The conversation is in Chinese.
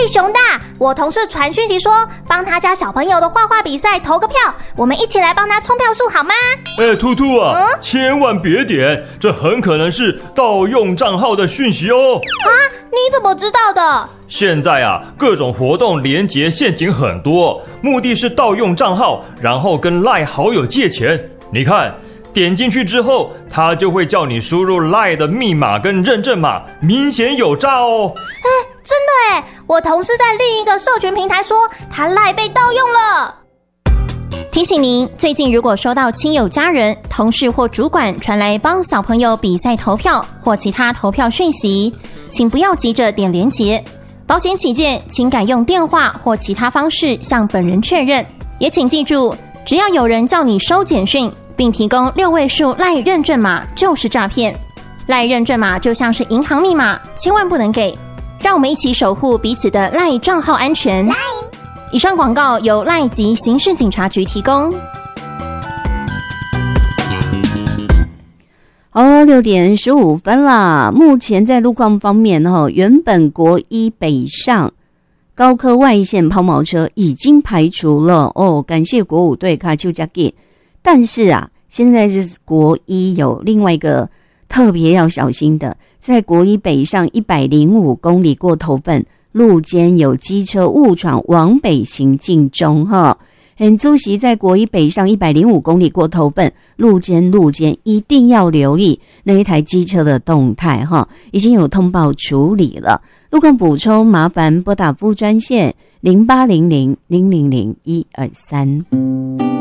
熊大，我同事传讯息说，帮他家小朋友的画画比赛投个票，我们一起来帮他冲票数好吗？ 兔兔啊，千万别点，这很可能是盗用账号的讯息哦。 啊，你怎么知道的？ 现在啊，各种活动连结陷阱很多，目的是盗用账号，然后跟 LINE 好友借钱。你看，点进去之后，他就会叫你输入 LINE 的密码跟认证码，明显有诈哦。 真的耶，我同事在另一个社群平台说，他 LINE 被盗用了。 提醒您，最近如果收到亲友、家人、同事或主管传来帮小朋友比赛投票或其他投票讯息，请不要急着点连结。保险起见，请改用电话或其他方式向本人确认。也请记住，只要有人叫你收简讯，并提供6位数 LINE 认证码，就是诈骗。LINE 认证码就像是银行密码，千万不能给。让我们一起守护彼此的 LINE 账号安全。以上广告由 LINE 及刑事警察局提供。 6点15分啦。目前在路况方面原本国一北上高科外线抛锚车已经排除了感谢国五队卡丘加给。但是啊，现在是国一有另外一个特别要小心的，在国一北上105公里过头份路间有机车误闯往北行进中很主席在国一北上105公里过头份路间一定要留意那一台机车的动态已经有通报处理了。路况补充麻烦拨打副专线0800-000-123。